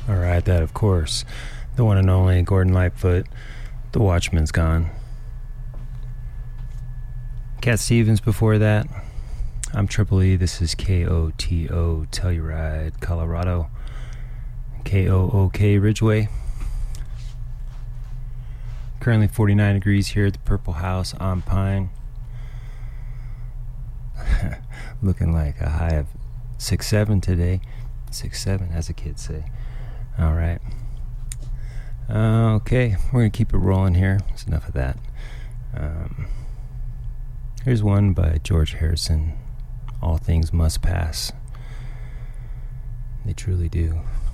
Alright, that of course. The one and only Gordon Lightfoot. The Watchman's Gone. Cat Stevens before that. I'm Triple E. This is KOTO Telluride, Colorado. KOOK Ridgeway. Currently 49 degrees here at the Purple House on Pine. Looking like a high of 6'7" today. 6'7", as the kids say. Alright. Okay, we're going to keep it rolling here. That's enough of that. Here's one by George Harrison. All things must pass. They truly do.